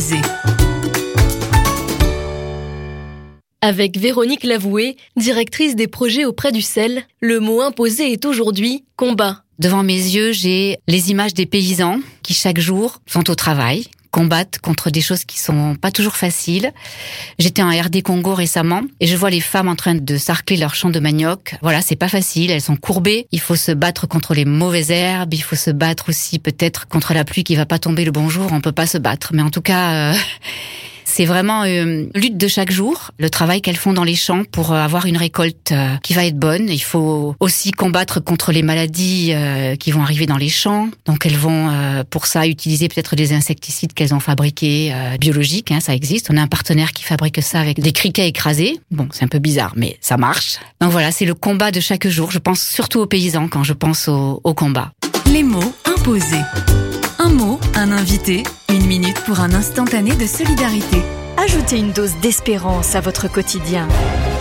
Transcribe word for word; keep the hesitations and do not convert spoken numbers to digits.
imposé. Avec Véronique Lavoué, directrice des projets auprès du C E L, le mot imposé est aujourd'hui combat. Devant mes yeux, j'ai les images des paysans qui chaque jour sont au travail, combattent contre des choses qui sont pas toujours faciles. J'étais en R D Congo récemment et je vois les femmes en train de sarcler leurs champs de manioc. Voilà, c'est pas facile, elles sont courbées. Il faut se battre contre les mauvaises herbes, il faut se battre aussi peut-être contre la pluie qui va pas tomber le bon jour. On peut pas se battre, mais en tout cas, euh, c'est vraiment une lutte de chaque jour. Le travail qu'elles font dans les champs pour avoir une récolte euh, qui va être bonne. Il faut aussi combattre contre les maladies euh, qui vont arriver dans les champs. Donc elles vont euh, pour ça utiliser peut-être des insecticides qu'elles ont fabriqués euh, biologiques, hein, ça existe. On a un partenaire qui fabrique ça avec des criquets écrasés. Bon, c'est un peu bizarre, mais ça marche. Donc voilà, c'est le combat de chaque jour. Je pense surtout aux paysans quand je pense au, au combat. Les mots imposés. Un mot, un invité, une minute pour un instantané de solidarité. Ajoutez une dose d'espérance à votre quotidien.